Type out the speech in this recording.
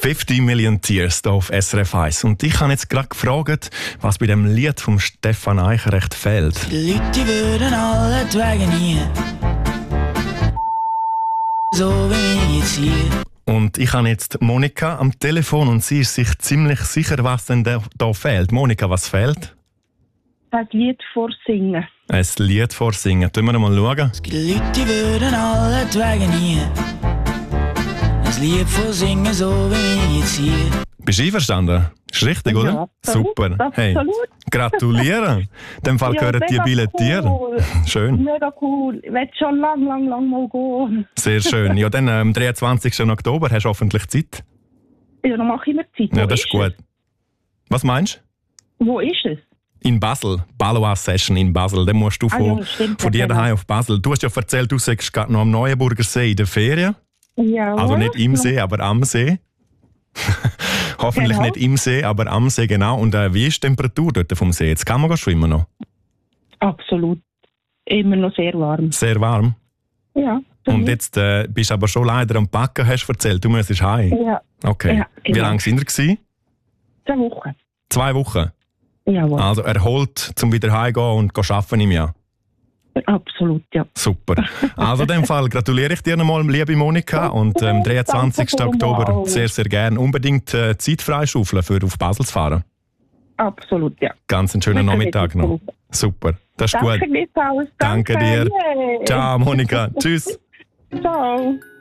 50 Million Tears hier auf SRF 1. Und ich habe jetzt gerade gefragt, was bei dem Lied von Stefan Eicher echt fehlt. Die Leute würden alle wegen hier. So wie jetzt hier. Und ich habe jetzt Monika am Telefon und sie ist sich ziemlich sicher, was denn da fehlt. Monika, was fehlt? Ein Lied vorsingen. Ein Lied vorsingen. Tun wir mal schauen. Die Leute würden alle wegen hier. Ein Lied vorsingen, so wie jetzt hier. Bist du einverstanden? Ist richtig, oder? Ja, absolut, Super. Hey, absolut. gratuliere. In dem Fall gehören die mega Billetiere. cool. Schön. Mega cool. Ich will schon lang mal gehen. Sehr schön. Ja, dann am 23. Oktober hast du hoffentlich Zeit. Ja, dann mache ich mir Zeit. Ja, Wo das ist gut. Was meinst es? Wo ist es? du? In Basel. Balois Session in Basel. Dann musst du von dir daheim auf Basel. Du hast ja erzählt, du seist gerade noch am Neuenburger See in der Ferien. Ja. Also nicht im See, aber am See. Hoffentlich Genau. nicht im See, aber am See, genau. Und wie ist die Temperatur dort vom See? Jetzt kann man schwimmen noch. Absolut. Immer noch sehr warm. Sehr warm. Ja. Und jetzt bist du aber schon leider am Backen, hast du erzählt. Du musst heim. Ja. Okay. Ja, genau. Wie lange sind ihr gewesen? 2 Wochen. 2 Wochen. Jawohl. Also erholt, zum wieder heimgehen und arbeiten im Jahr. Absolut, ja. Super. Also in dem Fall gratuliere ich dir nochmal, liebe Monika. Und am 23. Danke Oktober vielmals. sehr, sehr gerne unbedingt Zeit freischaufeln, für auf Basel zu fahren. Absolut, ja. Ganz einen schönen Nachmittag noch. Super. Das ist Danke gut. dir, Paul. Danke dir. Yay. Ciao, Monika. Tschüss. Ciao.